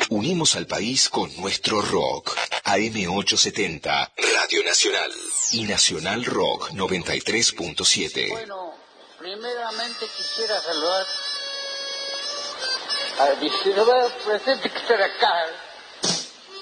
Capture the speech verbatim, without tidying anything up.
Unimos al país con nuestro rock. A M ochocientos setenta, Radio Nacional. Y Nacional Rock noventa y tres punto siete. Bueno, primeramente quisiera saludar al vicepresidente que está acá.